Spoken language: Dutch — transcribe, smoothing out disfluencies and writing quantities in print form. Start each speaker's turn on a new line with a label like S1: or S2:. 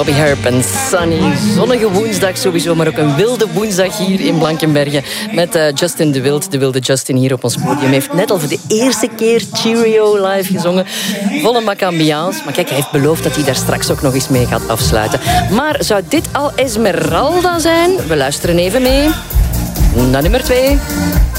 S1: Bobby Herp en Sunny. Zonnige woensdag sowieso, maar ook een wilde woensdag hier in Blankenberge. Met Justin de wilde Justin hier op ons podium. Hij heeft net al voor de eerste keer Cheerio live gezongen. Volle bak ambiance. Maar kijk, hij heeft beloofd dat hij daar straks ook nog eens mee gaat afsluiten. Maar zou dit al Esmeralda zijn? We luisteren even mee. Naar nummer 2.